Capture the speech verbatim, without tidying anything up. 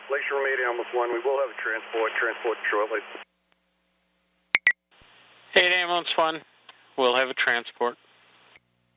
Lakeshore Media, Ambulance one. We will have a transport. Transport shortly. eight Ambulance one. We'll have a transport.